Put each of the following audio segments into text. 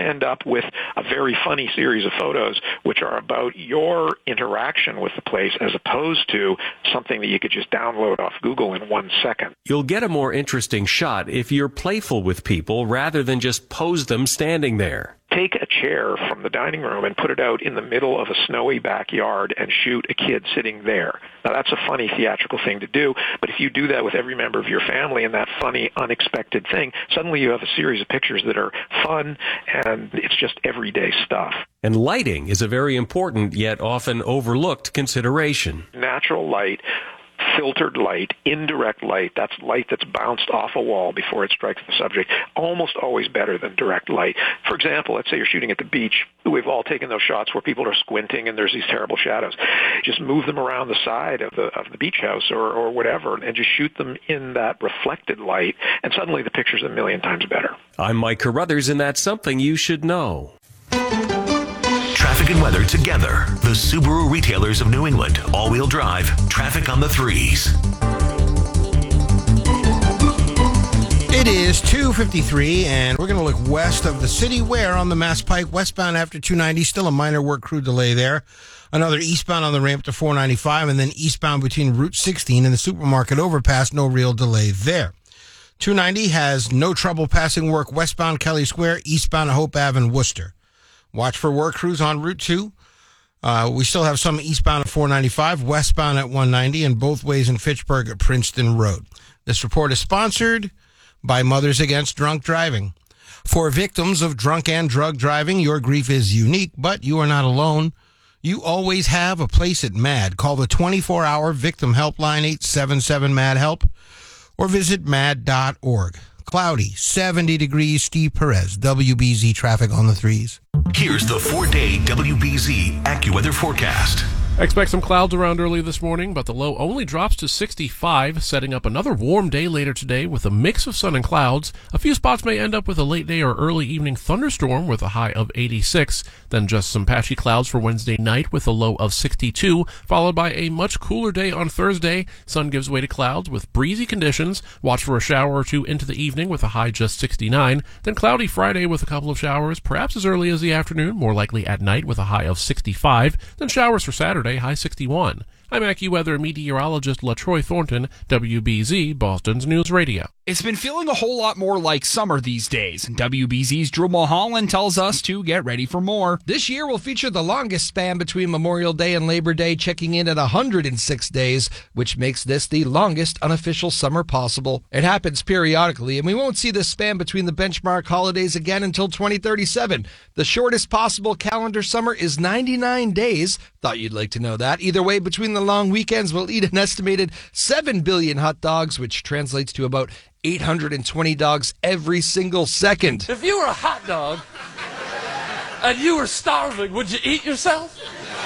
end up with a very funny series of photos which are about your interaction with the place as opposed to something that you could just download off Google in 1 second. You'll get a more interesting shot if you're playful with people rather than just pose them standing there. Take a chair from the dining room and put it out in the middle of a snowy backyard and shoot a kid sitting there. Now, that's a funny theatrical thing to do, but if you do that with every member of your family and that funny, unexpected thing, suddenly you have a series of pictures that are fun, and it's just everyday stuff. And lighting is a very important yet often overlooked consideration. Natural light, filtered light, indirect light, that's light that's bounced off a wall before it strikes the subject, almost always better than direct light. For example, let's say you're shooting at the beach. We've all taken those shots where people are squinting and there's these terrible shadows. Just move them around the side of the beach house or whatever and just shoot them in that reflected light, and suddenly the picture's a million times better. I'm Mike Carruthers, and that's something you should know. Traffic and weather together. The Subaru retailers of New England. All-wheel drive. Traffic on the 3s. It is 2:53, and we're going to look west of the city. Where on the Mass Pike, westbound after 290, still a minor work crew delay there. Another eastbound on the ramp to 495, and then eastbound between Route 16 and the supermarket overpass, no real delay there. 290 has no trouble passing work westbound Kelly Square, eastbound Hope Ave and Worcester. Watch for work crews on Route 2. We still have some eastbound at 495, westbound at 190, and both ways in Fitchburg at Princeton Road. This report is sponsored by Mothers Against Drunk Driving. For victims of drunk and drug driving, your grief is unique, but you are not alone. You always have a place at MAD. Call the 24-hour victim helpline 877-MAD-HELP or visit mad.org. Cloudy, 70 degrees, Steve Perez, WBZ traffic on the 3s. Here's the 4-day WBZ AccuWeather forecast. Expect some clouds around early this morning, but the low only drops to 65, setting up another warm day later today with a mix of sun and clouds. A few spots may end up with a late day or early evening thunderstorm with a high of 86, then just some patchy clouds for Wednesday night with a low of 62, followed by a much cooler day on Thursday. Sun gives way to clouds with breezy conditions. Watch for a shower or two into the evening with a high just 69, then cloudy Friday with a couple of showers, perhaps as early as the afternoon, more likely at night with a high of 65, then showers for Saturday, high 61. I'm AccuWeather meteorologist LaTroy Thornton, WBZ, Boston's News Radio. It's been feeling a whole lot more like summer these days, and WBZ's Drew Mulholland tells us to get ready for more. This year will feature the longest span between Memorial Day and Labor Day, checking in at 106 days, which makes this the longest unofficial summer possible. It happens periodically, and we won't see this span between the benchmark holidays again until 2037. The shortest possible calendar summer is 99 days. Thought you'd like to know that. Either way, between the long weekends, we'll eat an estimated 7 billion hot dogs, which translates to about 820 dogs every single second. If you were a hot dog and you were starving, would you eat yourself?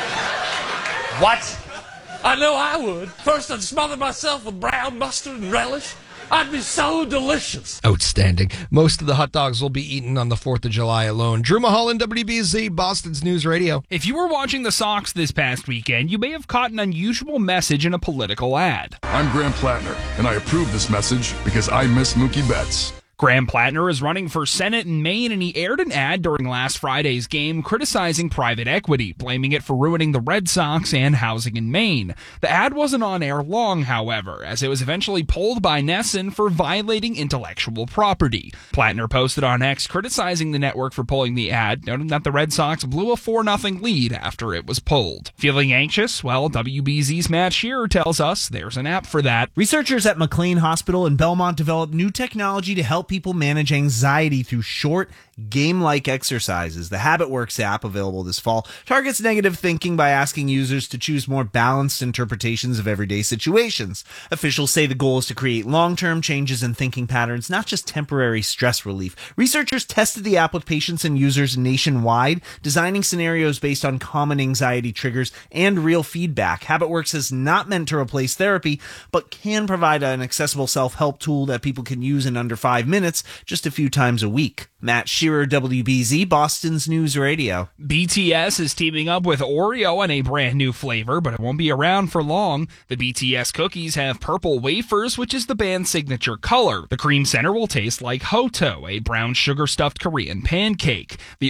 What? I know I would. First, I'd smother myself with brown mustard and relish. I'd be so delicious. Outstanding. Most of the hot dogs will be eaten on the 4th of July alone. Drew Mulholland, WBZ, Boston's News Radio. If you were watching the Sox this past weekend, you may have caught an unusual message in a political ad. I'm Graham Plattner, and I approve this message because I miss Mookie Betts. Graham Plattner is running for Senate in Maine, and he aired an ad during last Friday's game criticizing private equity, blaming it for ruining the Red Sox and housing in Maine. The ad wasn't on air long, however, as it was eventually pulled by NESN for violating intellectual property. Plattner posted on X criticizing the network for pulling the ad, noting that the Red Sox blew a 4-0 lead after it was pulled. Feeling anxious? Well, WBZ's Matt Shearer tells us there's an app for that. Researchers at McLean Hospital in Belmont developed new technology to help people manage anxiety through short, game-like exercises. The HabitWorks app, available this fall, targets negative thinking by asking users to choose more balanced interpretations of everyday situations. Officials say the goal is to create long-term changes in thinking patterns, not just temporary stress relief. Researchers tested the app with patients and users nationwide, designing scenarios based on common anxiety triggers and real feedback. HabitWorks is not meant to replace therapy, but can provide an accessible self-help tool that people can use in under 5 minutes, just a few times a week. Matt Shearer, WBZ, Boston's News Radio. BTS is teaming up with Oreo on a brand new flavor, but it won't be around for long. The BTS cookies have purple wafers, which is the band's signature color. The cream center will taste like Hoto, a brown sugar-stuffed Korean pancake. The